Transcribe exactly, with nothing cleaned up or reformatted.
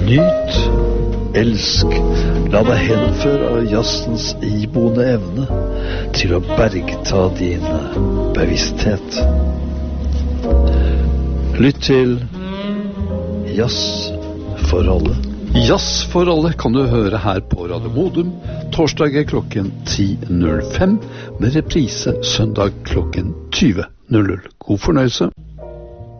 Nyt, elsk, la deg henføre av jazzens iboende evne til å bergta din bevissthet. Lytt til Jazz for alle. Jazz for alle kan du høre her på Radio Modum, torsdager klokken ti null fem, med reprise søndag klokken tyve null null. God fornøyelse.